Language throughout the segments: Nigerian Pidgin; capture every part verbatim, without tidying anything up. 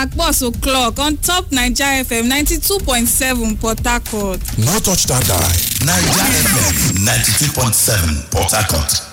Akpos o'clock on top Nigeria F M ninety-two point seven Port Harcourt. No touch that die. Nigeria F M ninety-two point seven Port Harcourt.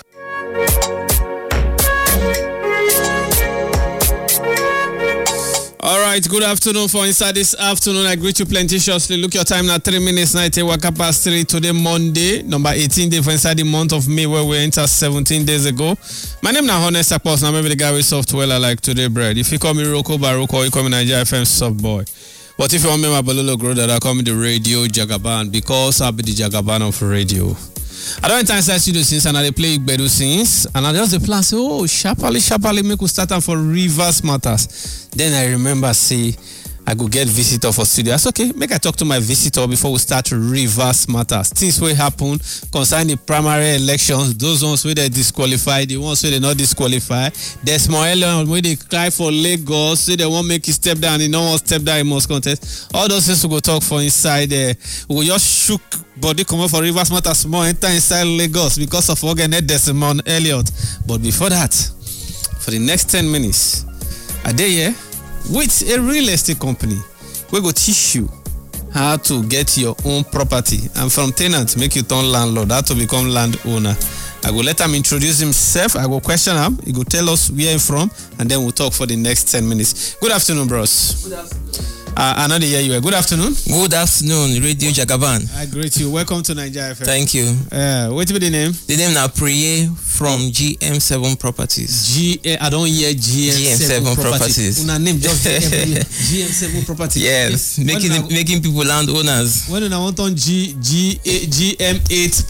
All right, good afternoon for inside this afternoon. I greet you plenteously. Look your time now, three minutes, ninety, waka past three. Today, Monday, number eighteen day for inside the month of May, where we entered seventeen days ago. My name is Honest Akpos. Now, maybe the guy with software I like today, bread. If you call me Roko Baroko, or you call me Nigeria F M soft boy. But if you want me, my Balolo Groda, I call me the Radio Jagaban, because I'll be the Jagaban of radio. I don't enter inside studio since and I play Igbedu since and I just the plan say, oh, sharply, sharply make we start on for Rivers Matters. Then I remember say I go get visitor for studio. That's okay. Make I talk to my visitor before we start Rivers Matters. Things will happen concerning the primary elections. Those ones where they disqualify, the ones where they not disqualify. There's more element where they cry for Lagos, say they won't make you step down, they don't want to step down in most contest. All those things we go talk for inside there. We will just shook body come up for Rivers Matters more enter inside Lagos because of Ogenet Desmond Elliott. But before that, for the next ten minutes, are they here? With a real estate company, we go teach you how to get your own property and from tenant make you turn landlord, how to become landowner. I go let him introduce himself. I go question him. He go tell us where he's from, and then we'll talk for the next ten minutes. Good afternoon, bros. Good afternoon. Uh, another year you are. Good afternoon. Good afternoon, Radio Jagaban. I greet you. Welcome to Nigeria F M. Thank you. Uh, what be the name? The name now Priye from G M seven Properties. G. I don't hear G M seven Properties. Una name just everywhere. G M seven Properties. Yes, making I, making people landowners. When I want on G G G M eight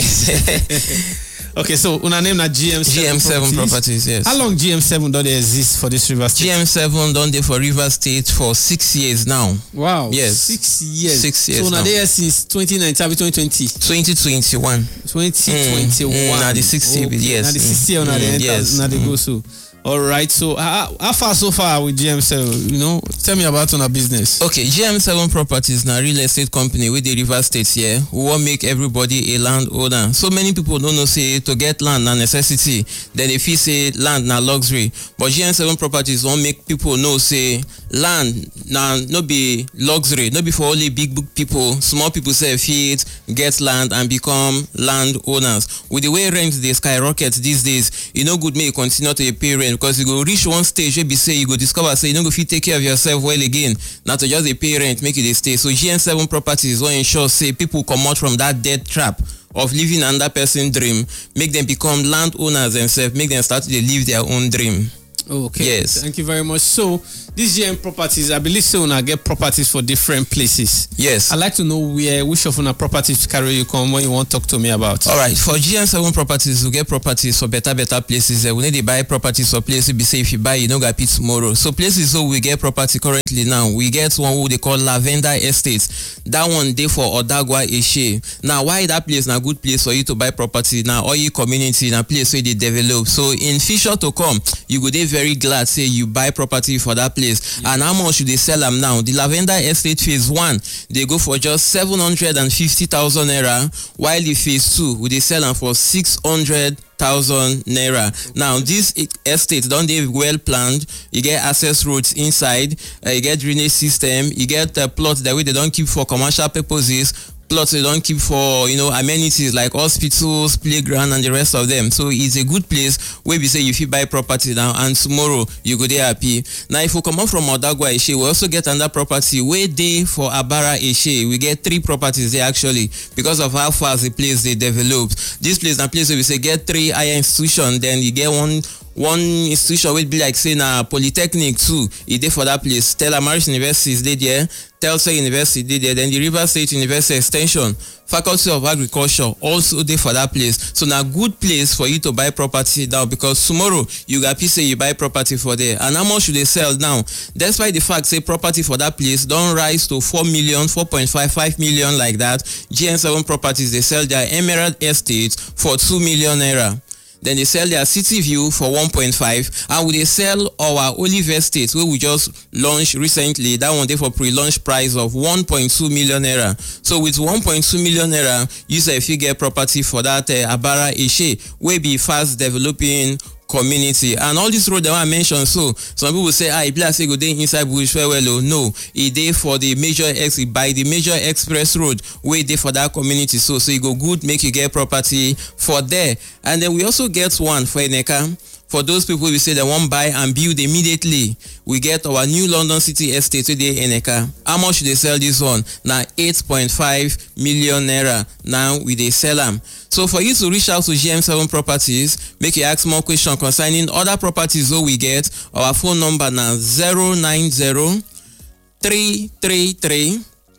Properties. Okay, so una name na G M seven, G M seven properties. properties, yes. How long G M seven don't they exist for this River State? G M seven don't they for River State for six years now. Wow. Yes. Six years. Six years. So now now they are since twenty nineteen, twenty twenty. twenty twenty-one. twenty twenty-one. Mm, mm, now the sixth year, okay. yes. Now the sixth year, now they enter, yes. now they mm. go so. All right, so how, how far so far with G M seven? You know, tell me about our business. Okay, G M seven Properties now real estate company with the River State here. We want make everybody a landowner. So many people don't know say to get land na necessity. Then if you say land na luxury, but G M seven Properties won't make people know say land na no be luxury, no be for only big book people. Small people say fit get land and become landowners. With the way rent they skyrocket these days, you know good may continue to pay rent. Because you go reach one stage where be say you go discover say you don't go fit take care of yourself well again. Not to just a pay rent, make it a stay. So G M seven Properties will ensure say people come out from that dead trap of living under person's dream, make them become landowners themselves, make them start to live their own dream. Okay. Yes. Thank you very much. So these G M Properties, I believe so I get properties for different places. Yes. I'd like to know where which of our properties carry you come when you want to talk to me about. All right. For G M seven Properties, we get properties for better, better places. We need to buy properties for places. Be say if you buy, you don't get it tomorrow. So places so we get property currently now. We get one who they call Lavender Estates. That one day for Odagwa Eshe. Now why that place na good place for you to buy property? Now all your community na place where they develop. So in future to come, you go there very glad say you buy property for that place. Yeah. And how much should they sell them now? The Lavender Estate phase one, they go for just seven hundred fifty thousand naira, while the phase two, we they sell them for six hundred thousand naira. Now this estate don't they well planned. You get access roads inside, uh, you get drainage system, you get uh, plots that way they don't keep for commercial purposes. Plots they don't keep for, you know, amenities like hospitals, playground, and the rest of them. So it's a good place where we say if you buy property now and tomorrow you go there happy. Now if we come on from Odagwa Eshe, we also get another property where they for Abara Eshe. We get three properties there actually because of how fast the place they developed. This place and place where we say get three higher institutions, then you get one one institution would be like say na Polytechnic too. It there for that place. Stella Maris University is there. Telstra University did there, then the River State University Extension, Faculty of Agriculture also there for that place. So now good place for you to buy property now because tomorrow you got to say you buy property for there. And how much should they sell now? Despite the fact say property for that place don't rise to four million, four point five, five million like that. G M seven Properties they sell their Emerald Estate for two million naira. Then they sell their City View for one point five, and we they sell our Olive Estate where we just launched recently. That one day for pre-launch price of one point two million naira. So with one point two million naira, you say if you get property for that uh, Abara Eshe, we be fast developing community. And all this road that I mentioned, so some people say, ah, if say go dey inside bush well well, no, it dey for the major exit by the major express road way dey for that community. So so you go good make you get property for there. And then we also get one for Eneka. For those people we say they want buy and build immediately, we get our new London City Estate today in Eneka. How much they sell this one? Now eight point five million naira. Now we they sell them. So for you to reach out to G M seven Properties, make you ask more questions concerning other properties that we get. Our phone number now zero nine zero three three three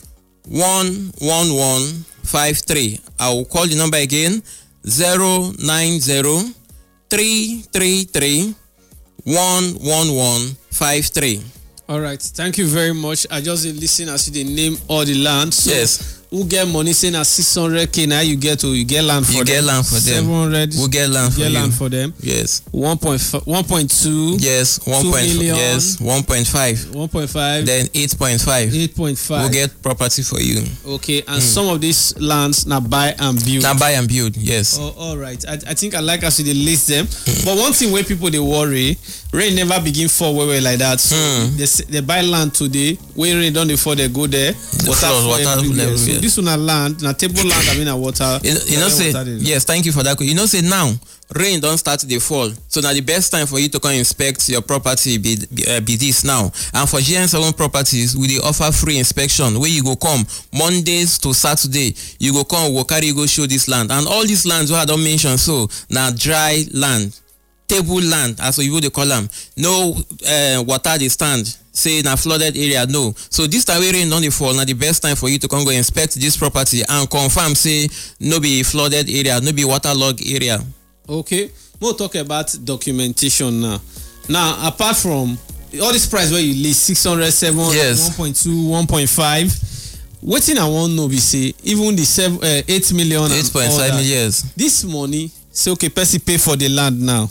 one one one five three. I will call the number again zero nine zero three three three one one one five three. All right, thank you very much. I just listen as you name all the land. So yes. Who get money saying at six hundred K now you get to you get land for you them. get land for them. seven hundred. We'll get land you for get you. land for them. Yes. one point two. Yes. one point five. Yes. one point five. one point five. Then eight point five. eight point five. We'll get property for you. Okay, and mm. some of these lands now buy and build. Now buy and build. Yes. Oh, all right. I, I think I like us to list them. Mm. But one thing where people they worry, rain never begin fall well, well like that. So mm. they, they buy land today. When rain don't before they go there. The water flood, water level, so yeah. this one a land. Now table land, I mean a water. You, you know say yes, thank you for that. You know say now rain don't start to fall, so now the best time for you to come inspect your property be be, uh, be this now. And for G M seven Properties, we dey offer free inspection where you go come Mondays to Saturday. You go come, we carry you go show this land, and all these lands what I don't mention. So now dry land, table land, as you would call them. No uh, water they stand. Say na flooded area, no. So this time rain don't fall, now the best time for you to come go inspect this property and confirm say no be flooded area, no be waterlogged area. Okay, we'll talk about documentation now. Now, apart from all this price where you list six hundred, seven hundred, yes. one point two, one point five, what thing I want to know be say even the seven, uh, eight million, eight point five million, yes. This money, say okay, person pay for the land now.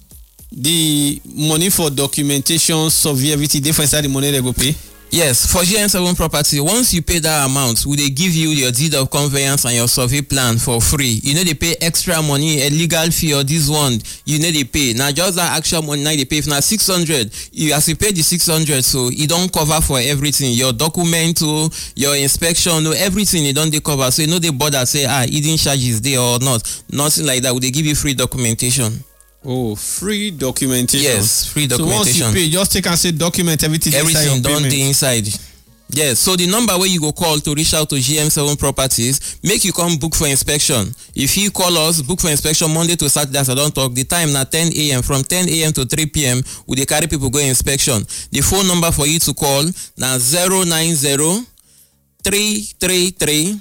The money for documentation, survey, everything, they inside the money they go pay. Yes, for G M seven Property, once you pay that amount, will they give you your deed of conveyance and your survey plan for free. You know they pay extra money, a legal fee or this one, you know they pay. Now just that actual money now they pay now six hundred. You as you pay the six hundred, so it don't cover for everything. Your document, your inspection, everything it don't they cover. So you know they bother say ah hidden charges there or not. Nothing like that. Will they give you free documentation? Oh, free documentation. Yes, free documentation. So once you pay, just take and say document everything. Everything done the inside. Yes, so the number where you go call to reach out to G M seven Properties, make you come book for inspection. If you call us, book for inspection Monday to Saturday, as I don't talk, the time now ten a m From ten a m to three p m we dey carry people go inspection. The phone number for you to call now zero nine zero three three three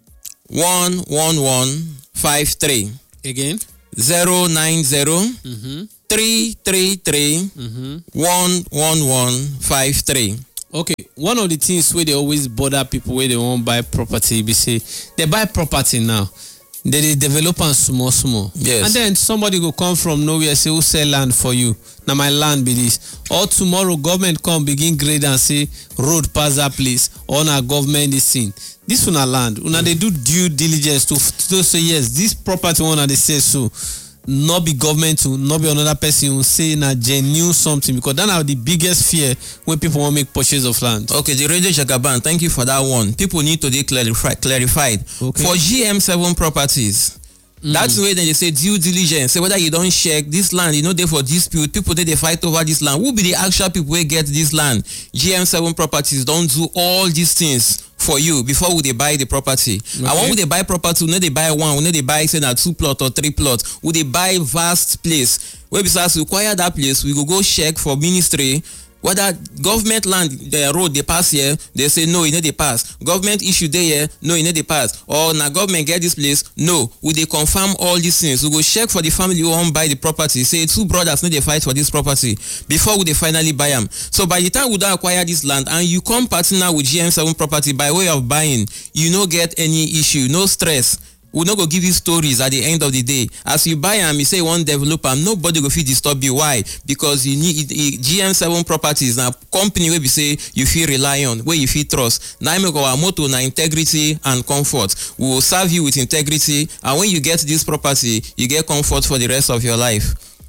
one one one five three. Again. Zero nine zero three three three one one one five three. Okay, one of the things where they always bother people where they won't buy property, be say they buy property now, they, they develop and small small. Yes. And then somebody go come from nowhere say who sell land for you? Now my land be this. Or tomorrow government come begin grade and say road pass that place or now government is seen. This one a land. Una they do due diligence to, to say yes, this property one they say so. Not be government to, not be another person who say na genuine something, because that are the biggest fear when people want to make purchase of land. Okay, the Radio Jagaban, thank you for that one. People need to be clarified. clarified. Okay. For G M seven Properties, mm. that's the way they say due diligence. Say whether you don't check this land, you know they for dispute, people they, they fight over this land. Who be the actual people who get this land? G M seven Properties don't do all these things for you before we they buy the property. Okay. And when we they buy property, we know they buy one, we know they buy say na two plot or three plot. We they buy vast place. Where besides we acquire that place, we go go check for ministry whether government land the road they pass here, they say no, you know they pass. Government issue there here, no, you know they pass. Or now government get this place, no. We they confirm all these things. We go check for the family who want buy the property. Say two brothers know they fight for this property before we they finally buy them. So by the time we don't acquire this land and you come partner with G M seven Property by way of buying, you no get any issue, no stress. We not go give you stories at the end of the day. As you buy them, you say one developer, nobody go fit disturb you. Why? Because you need it, G M seven Properties now company where we say you feel rely on, where you feel trust. Now make our motto na integrity and comfort. We will serve you with integrity, and when you get this property, you get comfort for the rest of your life.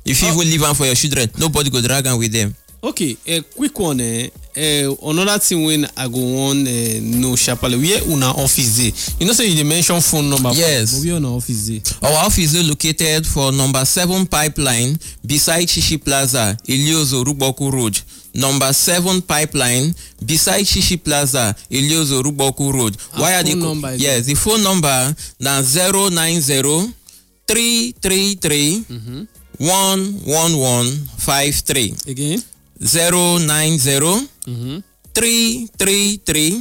If you Oh. even leave am for your children, nobody go drag am with them. Okay, a quick one. Eh, uh, another thing when I go on uh, no sharply, where una office dey? You know, say you dey mention phone number. Yes. But where una office dey? Our office is located for number seven Pipeline beside Shishi Plaza, Iliozo Ruboku Road. Number seven Pipeline beside Shishi Plaza, Iliozo Ruboku Road. Our Why are phone they? number is Yes, the phone number na zero nine zero three three three one one one five three. Again. Zero nine zero Mm-hmm. three three three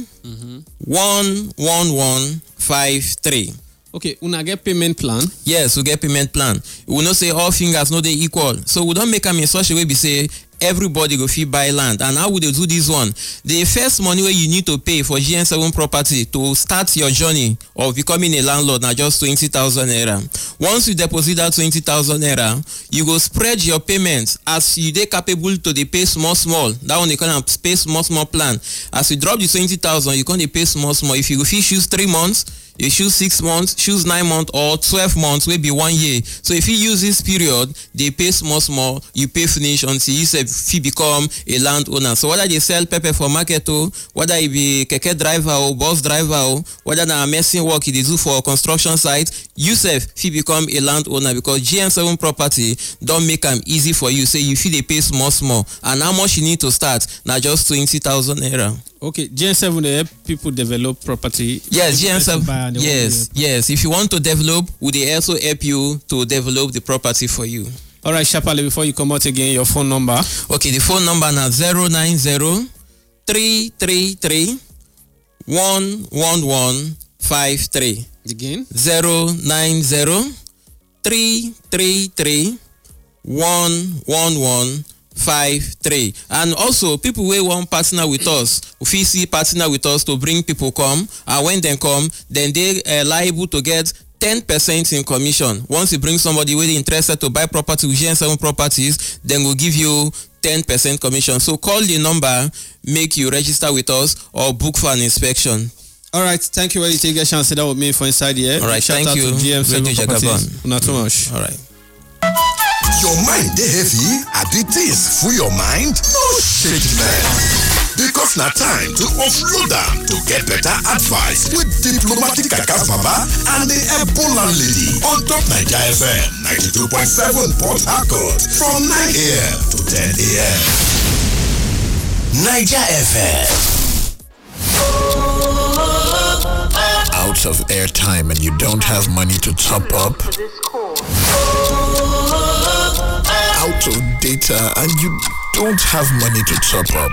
one one one five three. Okay, una get payment plan. Yes, we get payment plan. We know say all fingers no dey equal, so we don make am in such a way be say everybody go fit buy land. And how we dey do this one? The first money wey you need to pay for G N seven property to start your journey of becoming a landlord na just twenty thousand naira. Once you deposit that twenty thousand naira, you go spread your payment as you dey capable to dey pay small small. That one dey call am pay small small plan. As you drop the twenty thousand, you come dey pay small small. If you go fit choose three months, you choose six months, choose nine months, or twelve months, wey be one year. So if you use this period, they pay small small, you pay finish until you say fit become a landowner. So whether they sell pepper for market o, whether you be keke driver or bus driver o, whether na nursing work you dey do for construction site, you sef fit become a landowner because G N seven property don make am easy for you. Say you fit dey pay small small, and how much you need to start na just twenty thousand naira. Okay, G N seven dey help people develop property. Yes, G N seven. Buy and they want Yes, to yes. If you want to develop, we dey also help you to develop the property for you. All right, sharply before you come out again, your phone number. Okay, the phone number na zero nine zero three three three one one one five three. Again. Zero nine zero three three three one one one five three. And also people wey wan partner with us, we fit see partner with us to bring people come, and when dem come, then they uh, liable to get ten percent in commission. Once you bring somebody wey dey interested to buy property with G N seven properties, then we'll give you ten percent commission. So call the number, make you register with us, or book for an inspection. All right, thank you. Well, you take a chance to sit down with me for inside here. All right, Shout thank out you. to G M seven Radio properties. Jagaban. Not too much. All right. Your mind dey heavy? Abi things full your mind? No shake man. Because na time to offload am to get better advice with diplomatic Kakas Baba and the Ebola lady on top Naija F M ninety-two point seven Port Harcourt from nine a.m. to ten a.m. Naija F M. Out of airtime and you don't have money to top up? Out of data and you don't have money to top up?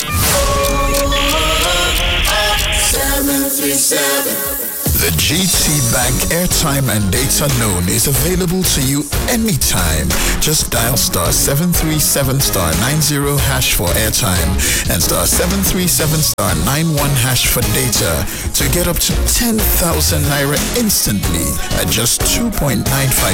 seven three seven. The G T Bank airtime and data known is available to you anytime. Just dial star seven three seven star nine zero hash for airtime and star seven three seven star nine one hash for data to get up to ten thousand naira instantly at just two point nine five